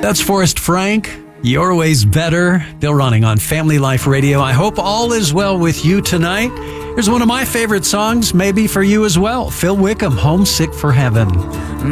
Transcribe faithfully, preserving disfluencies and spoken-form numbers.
That's Forrest Frank. Your Way's Better. Bill Ronning on Family Life Radio. I hope all is well with you tonight. Here's one of my favorite songs, maybe for you as well. Phil Wickham, Homesick for Heaven.